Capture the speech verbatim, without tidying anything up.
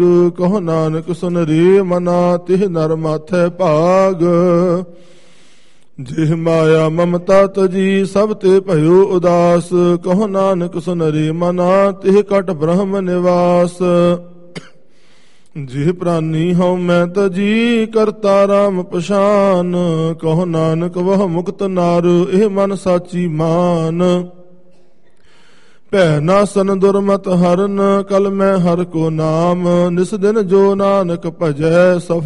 ਕਹੋ ਨਾਨਕ ਸੁਨ ਰੇ ਮਨਾ ਤਿਹ ਨਰ ਮਾਥੈ ਭਾਗ। ਜਿਹ ਮਾਇਆ ਮਮਤਾ ਤਜੀ ਸਭ ਤੇ ਭਇਓ ਉਦਾਸ। ਕਹੋ ਨਾਨਕ ਸੁਨ ਰੇ ਮਨਾ ਤਿਹ ਕਟ ਬ੍ਰਹਮ ਨਿਵਾਸ। ਜਿਹ ਪ੍ਰਾਨੀ ਹਉ ਮੈਂ ਤਜੀ ਕਰਤਾ ਰਾਮ ਪਛਾਨ। ਕਹੋ ਨਾਨਕ ਵਹ ਮੁਕਤ ਨਾਰ ਇਹ ਮਨ ਸਾਚੀ ਮਾਨ। ਭੈ ਨਾਸਨ ਦੁਰਮਤ ਹਰਨ ਕਲ ਮੈਂ ਹਰ ਕੋ ਨਾਮ। ਨਿਸ ਦਿਨ ਜੋ ਨਾਨਕ ਭਜੈ ਸਫ